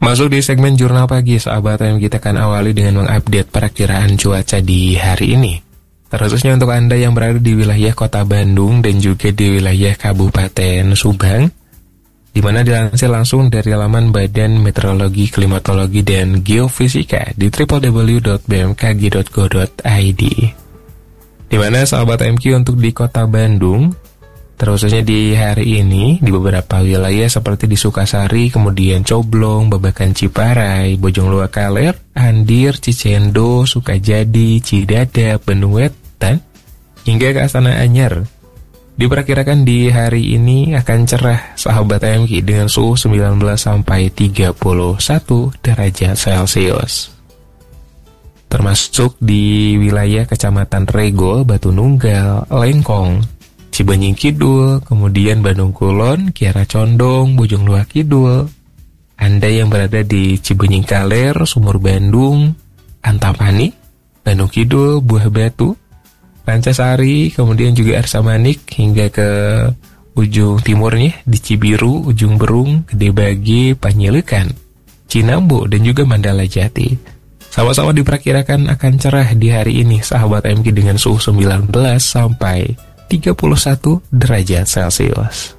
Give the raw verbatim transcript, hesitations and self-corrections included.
Masuk di segmen Jurnal Pagi, sahabat M G, kita akan awali dengan mengupdate perakiraan cuaca di hari ini. Terkhususnya untuk Anda yang berada di wilayah Kota Bandung dan juga di wilayah Kabupaten Subang, di mana dilansir langsung dari laman Badan Meteorologi, Klimatologi, dan Geofisika di w w w dot b m k g dot go dot i d. Di mana sahabat M Q untuk di Kota Bandung, terkhususnya di hari ini, di beberapa wilayah seperti di Sukasari, kemudian Coblong, Babakan Ciparai, Bojong Luar Kaler, Andir, Cicendo, Sukajadi, Cidadap, Bandung Wetan, hingga ke Astana Anyar. Diperkirakan di hari ini akan cerah sahabat M Q dengan suhu sembilan belas sampai tiga puluh satu derajat Celcius. Termasuk di wilayah Kecamatan Regol, Batu Nunggal, Lengkong, Cibenying Kidul, kemudian Bandung Kulon, Kiara Condong, Bojong Luar Kidul. Anda yang berada di Cibenying Kaler, Sumur Bandung, Antapani, Bandung Kidul, Buah Batu, Rancasari, kemudian juga Arsa Manik, hingga ke ujung timurnya di Cibiru, Ujung Berung, Gede Bage, Panyilekan, Cinambo, dan juga Mandala Jati. Sama-sama diperkirakan akan cerah di hari ini, sahabat M Q, dengan suhu sembilan belas sampai tiga puluh satu derajat Celcius.